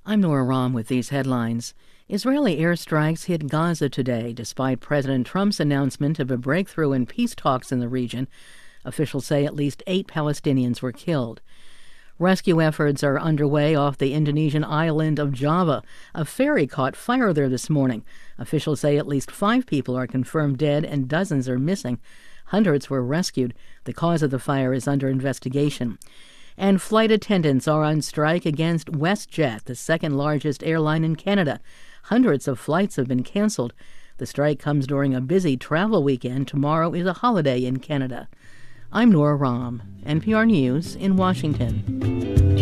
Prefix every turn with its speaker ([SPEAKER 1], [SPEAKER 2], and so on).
[SPEAKER 1] I'm Nora Rahm with these headlines. Israeli airstrikes hit Gaza today, despite President Trump's announcement of a breakthrough in peace talks in the region. Officials say at least 8 Palestinians were killed. Rescue efforts are underway off the Indonesian island of Java. A ferry caught fire there this morning. Officials say at least 5 people are confirmed dead and dozens are missing. Hundreds were rescued. The cause of the fire is under investigation. And flight attendants are on strike against WestJet, the second largest airline in Canada. Hundreds of flights have been canceled. The strike comes during a busy travel weekend. Tomorrow is a holiday in Canada. I'm Nora Rahm, NPR News in Washington.